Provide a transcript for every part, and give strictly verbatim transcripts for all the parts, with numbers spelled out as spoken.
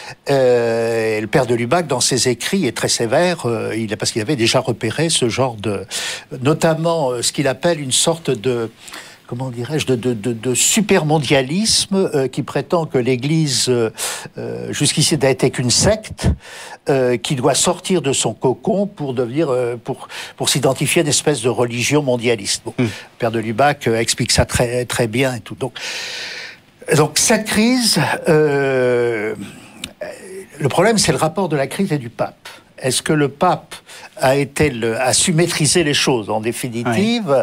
Euh, et le père de Lubac, dans ses écrits, est très sévère, euh, il, parce qu'il avait déjà repéré ce genre de... notamment euh, ce qu'il appelle une sorte de... comment dirais-je, de, de, de, de supermondialisme euh, qui prétend que l'Église, euh, euh, jusqu'ici, n'a été qu'une secte, euh, qui doit sortir de son cocon pour devenir, euh, pour, pour s'identifier à une espèce de religion mondialiste. Bon, mmh. Le père de Lubac euh, explique ça très, très bien et tout. Donc, donc cette crise, euh, le problème, c'est le rapport de la crise et du pape. Est-ce que le pape a été le, a su maîtriser les choses en définitive? Oui.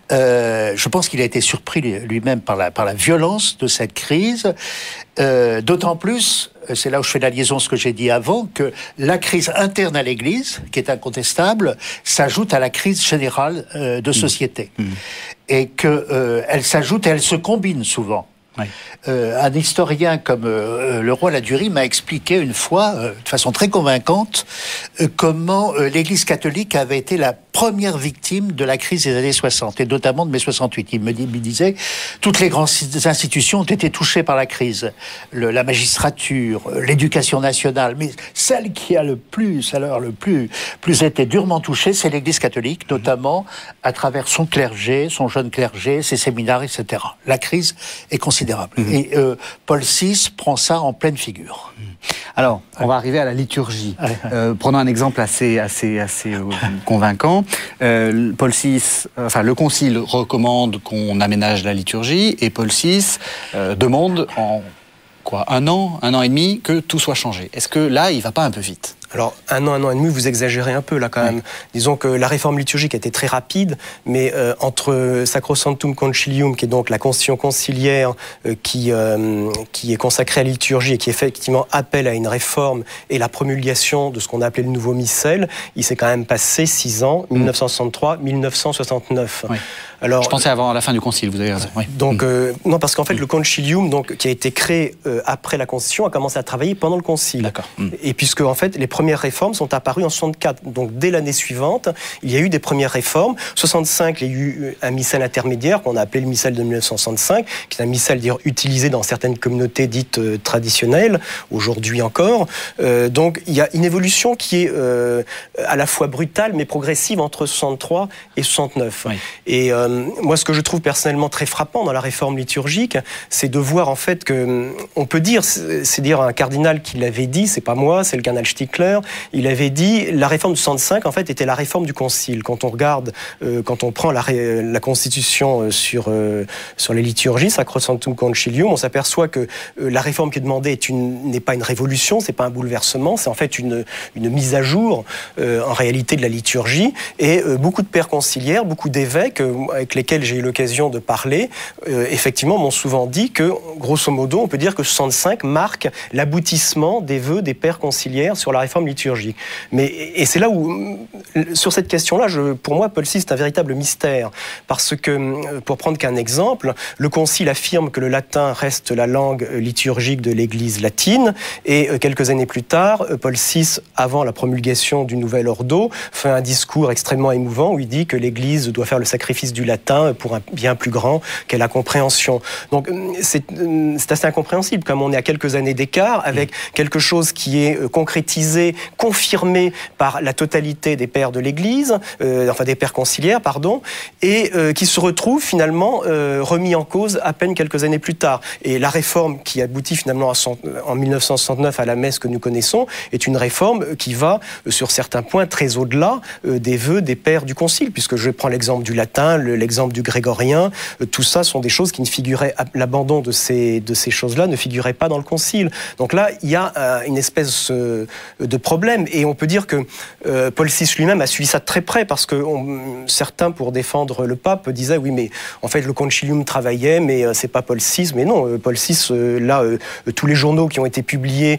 euh, Je pense qu'il a été surpris lui-même par la par la violence de cette crise. Euh, d'autant plus, c'est là où je fais la liaison ce que j'ai dit avant, que la crise interne à l'Église, qui est incontestable, s'ajoute à la crise générale euh, de société, mmh. Mmh. et que euh, elle s'ajoute et elle se combine souvent. Oui. Euh, un historien comme euh, Leroy Ladurie m'a expliqué une fois, euh, de façon très convaincante, euh, comment euh, l'Église catholique avait été la première victime de la crise des années soixante, et notamment de mai soixante-huit. Il me, dit, il me disait, toutes les grandes institutions ont été touchées par la crise. Le, la magistrature, l'éducation nationale, mais celle qui a le plus, alors le plus, plus été durement touchée, c'est l'Église catholique, notamment à travers son clergé, son jeune clergé, ses séminaires, et cetera. La crise est considérable. Mmh. Et euh, Paul six prend ça en pleine figure. Alors, on va arriver à la liturgie. Euh, prenons un exemple assez, assez, assez euh, convaincant. Euh, Paul six, enfin, le Concile recommande qu'on aménage la liturgie, et Paul six euh, demande en quoi, un an, un an et demi, que tout soit changé. Est-ce que là, il ne va pas un peu vite ? Alors, un an, un an et demi, vous exagérez un peu, là, quand même. Oui. Disons que la réforme liturgique a été très rapide, mais euh, entre Sacrosanctum Concilium, qui est donc la constitution conciliaire euh, qui, euh, qui est consacrée à la liturgie et qui effectivement appelle à une réforme, et la promulgation de ce qu'on a appelé le nouveau missel, il s'est quand même passé six ans, mmh. dix-neuf cent soixante-trois à dix-neuf cent soixante-neuf. Oui. Alors, je pensais avant la fin du concile, vous avez raison. Oui. Donc, euh, non, parce qu'en fait, mmh. le concilium, donc, qui a été créé euh, après la constitution, a commencé à travailler pendant le concile. D'accord. Mmh. Et puisque, en fait, les premières réformes sont apparues en soixante-quatre. Donc, dès l'année suivante, il y a eu des premières réformes. soixante-cinq, il y a eu un missel intermédiaire qu'on a appelé le missel de dix-neuf cent soixante-cinq, qui est un missel d'ailleurs utilisé dans certaines communautés dites euh, traditionnelles, aujourd'hui encore. Euh, donc, il y a une évolution qui est euh, à la fois brutale mais progressive entre soixante-trois et soixante-neuf. Oui. Et euh, moi, ce que je trouve personnellement très frappant dans la réforme liturgique, c'est de voir en fait que, on peut dire, c'est dire un cardinal qui l'avait dit, c'est pas moi, c'est le cardinal Stickler, il avait dit, la réforme de soixante-cinq, en fait, était la réforme du concile. Quand on regarde, euh, quand on prend la, la constitution sur, euh, sur les liturgies, Sacrosanctum Concilium, on s'aperçoit que euh, la réforme qui est demandée est une, n'est pas une révolution, c'est pas un bouleversement, c'est en fait une, une mise à jour, euh, en réalité, de la liturgie, et euh, beaucoup de pères conciliaires, beaucoup d'évêques, euh, avec lesquels j'ai eu l'occasion de parler, euh, effectivement, m'ont souvent dit que, grosso modo, on peut dire que soixante-cinq marque l'aboutissement des vœux des pères conciliaires sur la réforme liturgique. Mais, et c'est là où, sur cette question-là, je, pour moi, Paul six, c'est un véritable mystère. Parce que, pour prendre qu'un exemple, le Concile affirme que le latin reste la langue liturgique de l'Église latine, et quelques années plus tard, Paul six, avant la promulgation du nouvel ordo, fait un discours extrêmement émouvant où il dit que l'Église doit faire le sacrifice du latin pour un bien plus grand qu'est la compréhension. Donc, c'est, c'est assez incompréhensible, comme on est à quelques années d'écart, avec quelque chose qui est concrétisé, confirmé par la totalité des pères de l'Église, euh, enfin des pères conciliaires, pardon, et euh, qui se retrouve finalement euh, remis en cause à peine quelques années plus tard. Et la réforme qui aboutit finalement à son, en dix-neuf cent soixante-neuf à la messe que nous connaissons est une réforme qui va, sur certains points, très au-delà euh, des vœux des pères du Concile, puisque je prends l'exemple du latin, le, l'exemple du grégorien, euh, tout ça sont des choses qui ne figuraient, l'abandon de ces, de ces choses-là ne figurait pas dans le Concile. Donc là, il y a euh, une espèce euh, de problème, et on peut dire que euh, Paul six lui-même a suivi ça de très près, parce que on, certains, pour défendre le pape, disaient oui, mais en fait le concilium travaillait, mais euh, c'est pas Paul six. Mais non, euh, Paul six, euh, là, euh, tous les journaux qui ont été publiés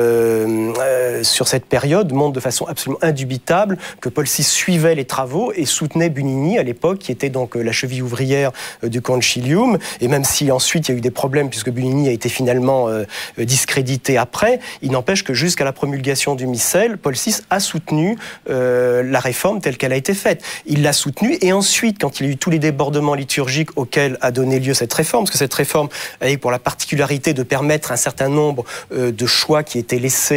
euh, euh, sur cette période montrent de façon absolument indubitable que Paul six suivait les travaux et soutenait Bunini à l'époque, qui était donc donc la cheville ouvrière du concilium, et même si ensuite il y a eu des problèmes puisque Bugnini a été finalement euh, discrédité après, il n'empêche que jusqu'à la promulgation du missel, Paul six a soutenu euh, la réforme telle qu'elle a été faite. Il l'a soutenue, et ensuite, quand il y a eu tous les débordements liturgiques auxquels a donné lieu cette réforme, parce que cette réforme a eu pour la particularité de permettre un certain nombre euh, de choix qui étaient laissés